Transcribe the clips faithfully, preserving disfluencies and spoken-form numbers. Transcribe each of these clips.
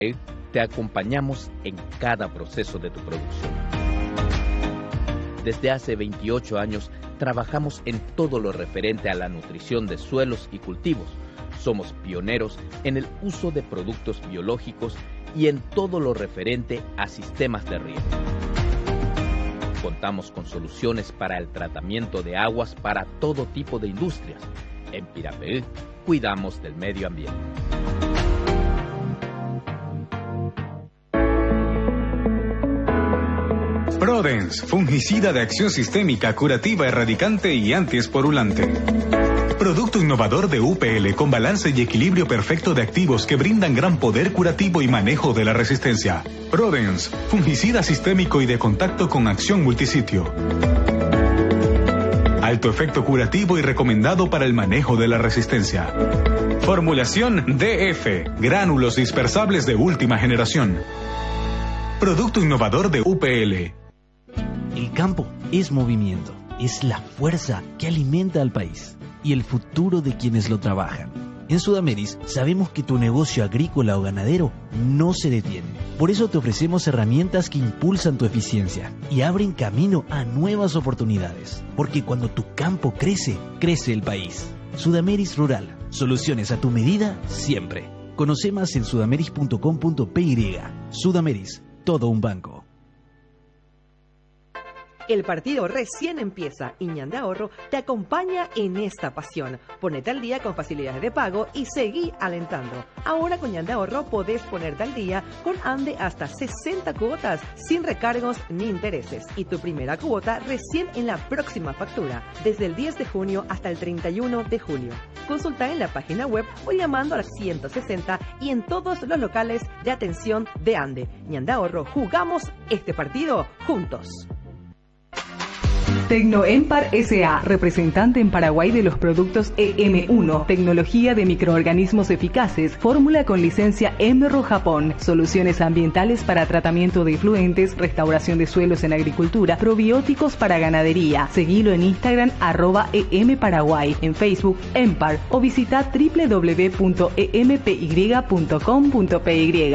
Te acompañamos en cada proceso de tu producción. Desde hace veintiocho años trabajamos en todo lo referente a la nutrición de suelos y cultivos. Somos pioneros en el uso de productos biológicos y en todo lo referente a sistemas de riego. Contamos con soluciones para el tratamiento de aguas para todo tipo de industrias. En Pirapé, cuidamos del medio ambiente. Prodens, fungicida de acción sistémica, curativa, erradicante y antiesporulante. Producto innovador de U P L con balance y equilibrio perfecto de activos que brindan gran poder curativo y manejo de la resistencia. Prodens, fungicida sistémico y de contacto con acción multisitio. Alto efecto curativo y recomendado para el manejo de la resistencia. Formulación D F, gránulos dispersables de última generación. Producto innovador de U P L. El campo es movimiento, es la fuerza que alimenta al país y el futuro de quienes lo trabajan. En Sudameris sabemos que tu negocio agrícola o ganadero no se detiene. Por eso te ofrecemos herramientas que impulsan tu eficiencia y abren camino a nuevas oportunidades. Porque cuando tu campo crece, crece el país. Sudameris Rural, soluciones a tu medida siempre. Conoce más en sudameris punto com punto p y. Sudameris, todo un banco. El partido recién empieza y Ñande Ahorro te acompaña en esta pasión. Ponete al día con facilidades de pago y seguí alentando. Ahora con Ñande Ahorro podés ponerte al día con Ande hasta sesenta cuotas sin recargos ni intereses. Y tu primera cuota recién en la próxima factura, desde el diez de junio hasta el treinta y uno de julio. Consulta en la página web o llamando al ciento sesenta y en todos los locales de atención de Ande. Ñande Ahorro, jugamos este partido juntos. Tecnoempar S A, representante en Paraguay de los productos E M uno, tecnología de microorganismos eficaces, fórmula con licencia Emerro Japón, soluciones ambientales para tratamiento de efluentes, restauración de suelos en agricultura, probióticos para ganadería. Seguilo en Instagram arroba emparaguay, en Facebook Empar o visita doble u doble u doble u punto e m p y punto com punto p y.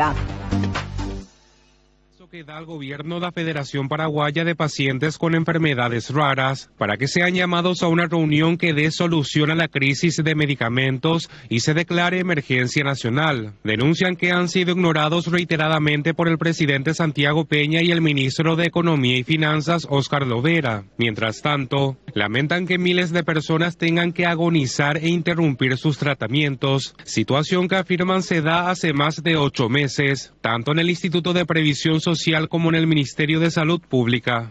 Que da al gobierno de la Federación Paraguaya de Pacientes con Enfermedades Raras para que sean llamados a una reunión que dé solución a la crisis de medicamentos y se declare emergencia nacional. Denuncian que han sido ignorados reiteradamente por el presidente Santiago Peña y el ministro de Economía y Finanzas, Óscar Lovera. Mientras tanto, lamentan que miles de personas tengan que agonizar e interrumpir sus tratamientos, situación que afirman se da hace más de ocho meses, tanto en el Instituto de Previsión Social como en el Ministerio de Salud Pública.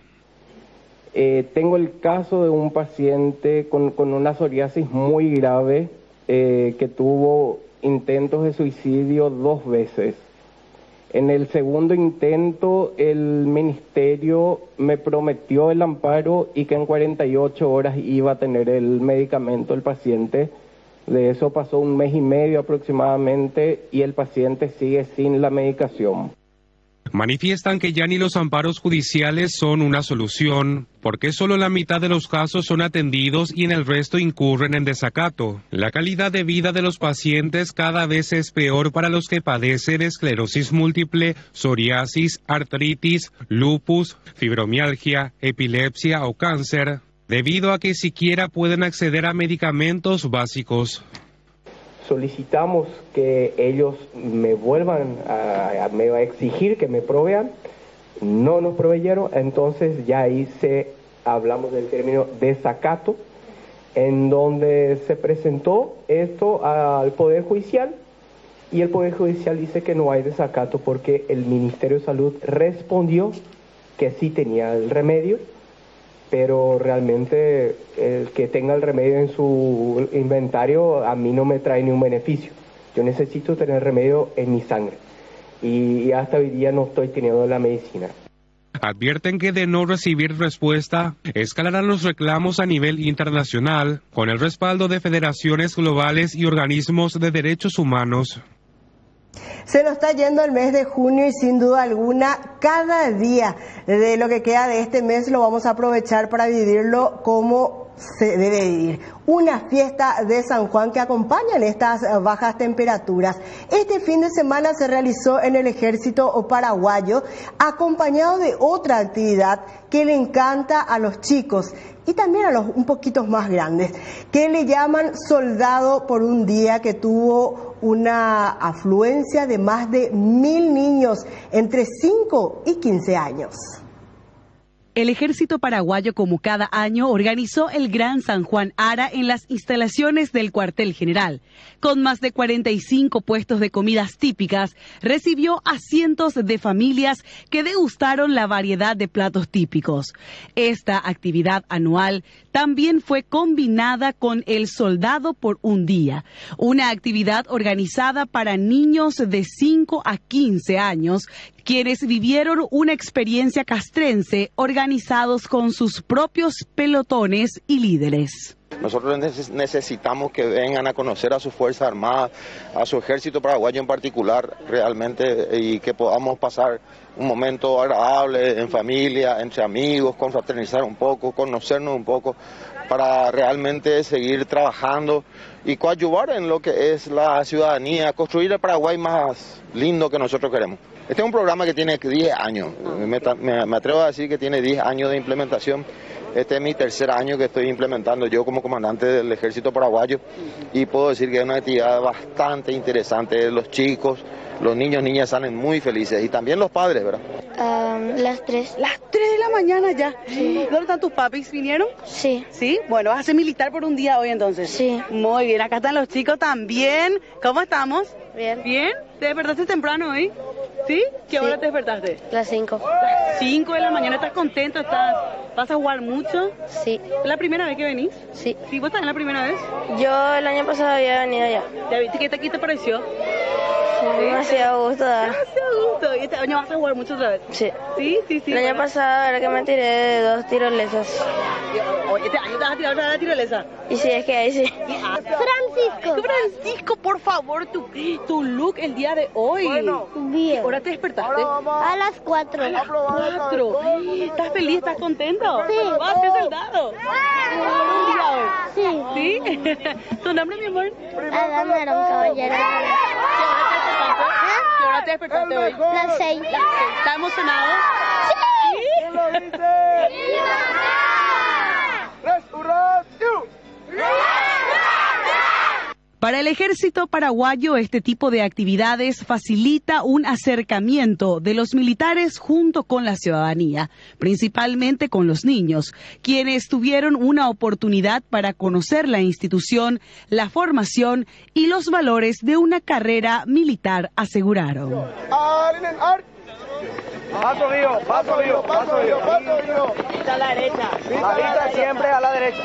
Eh, tengo el caso de un paciente con, con una psoriasis muy grave eh, que tuvo intentos de suicidio dos veces. En el segundo intento el ministerio me prometió el amparo y que en cuarenta y ocho horas iba a tener el medicamento el paciente. De eso pasó un mes y medio aproximadamente y el paciente sigue sin la medicación. Manifiestan que ya ni los amparos judiciales son una solución, porque solo la mitad de los casos son atendidos y en el resto incurren en desacato. La calidad de vida de los pacientes cada vez es peor para los que padecen esclerosis múltiple, psoriasis, artritis, lupus, fibromialgia, epilepsia o cáncer, debido a que siquiera pueden acceder a medicamentos básicos. Solicitamos que ellos me vuelvan a, a, me va a exigir que me provean, no nos proveyeron, entonces ya ahí se, hablamos del término desacato, en donde se presentó esto al Poder Judicial y el Poder Judicial dice que no hay desacato porque el Ministerio de Salud respondió que sí tenía el remedio, pero realmente el que tenga el remedio en su inventario a mí no me trae ni un beneficio. Yo necesito tener remedio en mi sangre y hasta hoy día no estoy teniendo la medicina. Advierten que de no recibir respuesta, escalarán los reclamos a nivel internacional con el respaldo de federaciones globales y organismos de derechos humanos. Se nos está yendo el mes de junio y sin duda alguna cada día de lo que queda de este mes lo vamos a aprovechar para vivirlo como se debe ir. Una fiesta de San Juan que acompañan estas bajas temperaturas. Este fin de semana se realizó en el Ejército Paraguayo, acompañado de otra actividad que le encanta a los chicos y también a los un poquito más grandes, que le llaman Soldado por un Día, que tuvo una afluencia de más de mil niños entre cinco y quince años. El Ejército Paraguayo, como cada año, organizó el Gran San Juan Ara en las instalaciones del cuartel general. Con más de cuarenta y cinco puestos de comidas típicas, recibió a cientos de familias que degustaron la variedad de platos típicos. Esta actividad anual también fue combinada con el Soldado por un Día, una actividad organizada para niños de cinco a quince años, quienes vivieron una experiencia castrense organizados con sus propios pelotones y líderes. Nosotros necesitamos que vengan a conocer a su Fuerza Armada, a su Ejército Paraguayo en particular, realmente, y que podamos pasar un momento agradable en familia, entre amigos, confraternizar un poco, conocernos un poco, para realmente seguir trabajando y coadyuvar en lo que es la ciudadanía, construir el Paraguay más lindo que nosotros queremos. Este es un programa que tiene diez años, me, me, me atrevo a decir que tiene diez años de implementación. Este es mi tercer año que estoy implementando yo como comandante del Ejército Paraguayo y puedo decir que es una actividad bastante interesante. Los chicos, los niños, niñas salen muy felices y también los padres, ¿verdad? Um, las tres. ¿Las tres de la mañana ya? Sí. ¿Dónde están tus papis? ¿Vinieron? Sí. ¿Sí? Bueno, ¿vas a ser militar por un día hoy entonces? Sí. Muy bien, acá están los chicos también. ¿Cómo estamos? Bien. ¿Bien? ¿Te despertaste temprano hoy? ¿Sí? ¿Qué Sí. hora te despertaste? Las cinco. Las cinco de la mañana. ¿Estás contento? ¿Estás... ¿Vas a jugar mucho? Sí. ¿Es la primera vez que venís? Sí. ¿Sí? ¿Vos estás la primera vez? Yo el año pasado había venido ya. ¿Ya viste qué te, qué te pareció? Demasiado gusto. ¿verdad? Demasiado gusto. ¿Y este año vas a jugar mucho otra vez? Sí. Sí, sí, sí. El año bueno. pasado era que me tiré de dos tirolesas. Oye, este año te vas a tirar otra vez la tirolesa. Y sí, es que ahí sí. Francisco. Francisco, por favor, tu, tu look el día de hoy. Bueno. Bien. ¿Qué hora te despertaste? A las cuatro. A las cuatro. ¿Estás feliz? ¿Estás contento? Sí. ¡Vas, qué soldado! Sí. ¿Sí? ¿Tu nombre, mi amor? Adán era un caballero. ¿Qué hora te despertaste hoy? Las seis. ¿Estás emocionado? Sí. Para el Ejército Paraguayo, este tipo de actividades facilita un acercamiento de los militares junto con la ciudadanía, principalmente con los niños, quienes tuvieron una oportunidad para conocer la institución, la formación y los valores de una carrera militar, aseguraron. Paso mío, paso mío, paso mío, paso mío. A la derecha. Avisa siempre a la derecha.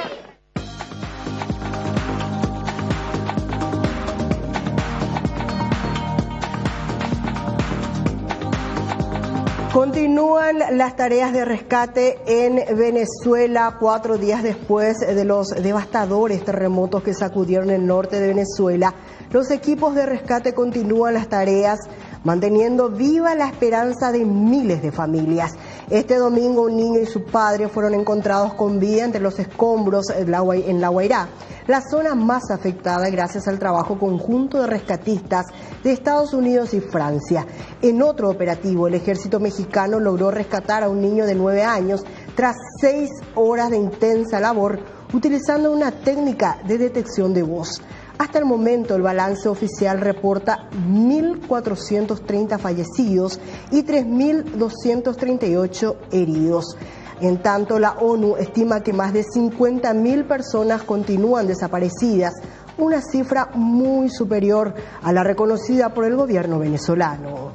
Continúan las tareas de rescate en Venezuela cuatro días después de los devastadores terremotos que sacudieron el norte de Venezuela. Los equipos de rescate continúan las tareas, manteniendo viva la esperanza de miles de familias. Este domingo un niño y su padre fueron encontrados con vida entre los escombros en La Guairá, la zona más afectada gracias al trabajo conjunto de rescatistas de Estados Unidos y Francia. En otro operativo, el ejército mexicano logró rescatar a un niño de nueve años tras seis horas de intensa labor utilizando una técnica de detección de voz. Hasta el momento, el balance oficial reporta mil cuatrocientos treinta fallecidos y tres mil doscientos treinta y ocho heridos. En tanto, la ONU estima que más de cincuenta mil personas continúan desaparecidas, una cifra muy superior a la reconocida por el gobierno venezolano.